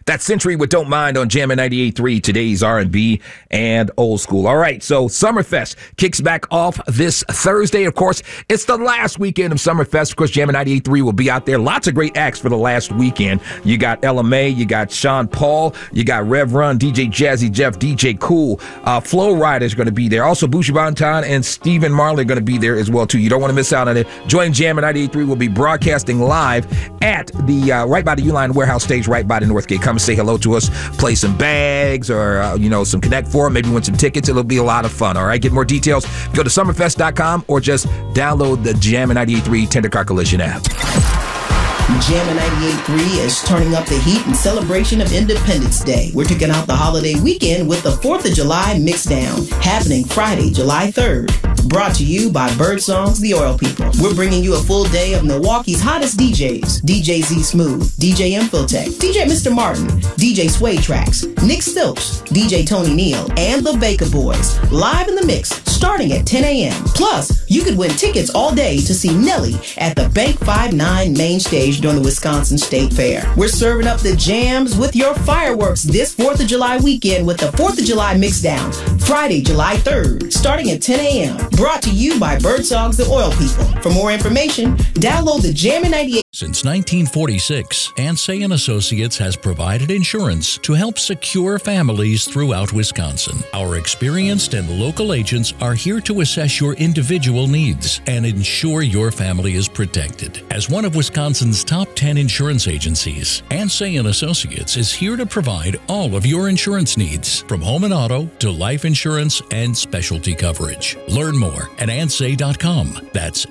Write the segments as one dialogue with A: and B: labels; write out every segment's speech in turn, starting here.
A: That's Century with Don't Mind on Jammin' 98.3, today's R&B and old school. All right, so Summerfest kicks back off this Thursday. Of course, it's the last weekend of Summerfest. Of course, Jammin' 98.3 will be out there. Lots of great acts for the last weekend. You got Ella May, you got Sean Paul, you got Rev Run, DJ Jazzy Jeff, DJ Cool. Flow Rider is going to be there. Also, Bushi Banton and Stephen Marley are going to be there as well, too. You don't want to miss out on it. Join Jammin' 98.3. We'll be broadcasting live at the right by the Uline Warehouse stage, right by the Northgate. Come and say hello to us. Play some bags or, some Connect Forum. Maybe win some tickets. It'll be a lot of fun, all right? Get more details. Go to summerfest.com or just download the Jammin' 98.3 Tender Car Collision app.
B: Jammin' 98.3 is turning up the heat in celebration of Independence Day. We're kicking out the holiday weekend with the 4th of July Mixdown, happening Friday, July 3rd. Brought to you by Birdsongs, The Oil People. We're bringing you a full day of Milwaukee's hottest DJs. DJ Z Smooth, DJ Infotech, DJ Mr. Martin, DJ Sway Tracks, Nick Stokes, DJ Tony Neal, and the Baker Boys. Live in the mix, starting at 10 a.m. Plus, you could win tickets all day to see Nelly at the Bank 5-9 main stage during the Wisconsin State Fair. We're serving up the jams with your fireworks this 4th of July weekend with the 4th of July Mixdown, Friday, July 3rd, starting at 10 a.m. Brought to you by Birdsongs, The Oil People. For more information, download the Jammin' 98.
C: Since 1946, Ansay & Associates has provided insurance to help secure families throughout Wisconsin. Our experienced and local agents are here to assess your individual needs and ensure your family is protected. As one of Wisconsin's top 10 insurance agencies, Ansay & Associates is here to provide all of your insurance needs, from home and auto to life insurance and specialty coverage. Learn more at ansay.com. That's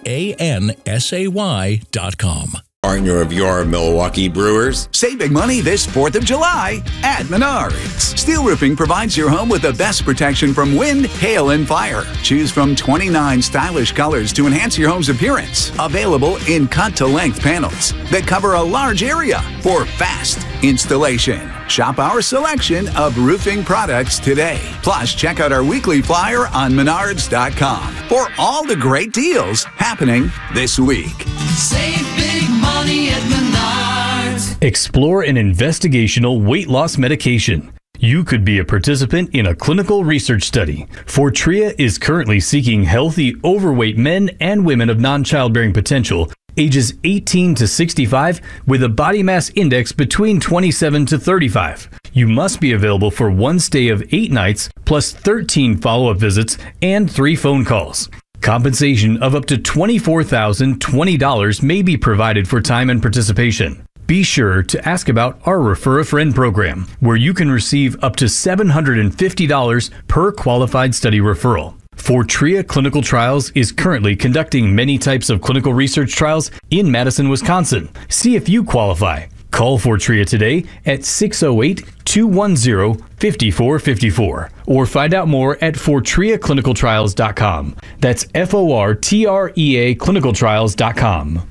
C: ANSAY.com.
D: Partner of your Milwaukee Brewers.
E: Saving money this 4th of July at Menards. Steel Roofing provides your home with the best protection from wind, hail, and fire. Choose from 29 stylish colors to enhance your home's appearance. Available in cut-to-length panels that cover a large area for fast installation. Shop our selection of roofing products today. Plus, check out our weekly flyer on Menards.com for all the great deals happening this week.
F: Save big money at Menards.
G: Explore an investigational weight loss medication. You could be a participant in a clinical research study. Fortrea is currently seeking healthy, overweight men and women of non-childbearing potential, ages 18 to 65, with a body mass index between 27 to 35. You must be available for one stay of 8 nights, plus 13 follow-up visits and 3 phone calls. Compensation of up to $24,020 may be provided for time and participation. Be sure to ask about our Refer a Friend program, where you can receive up to $750 per qualified study referral. Fortrea Clinical Trials is currently conducting many types of clinical research trials in Madison, Wisconsin. See if you qualify. Call Fortrea today at 608-210-5454 or find out more at FortreaClinicalTrials.com. That's FORTREA clinicaltrials.com.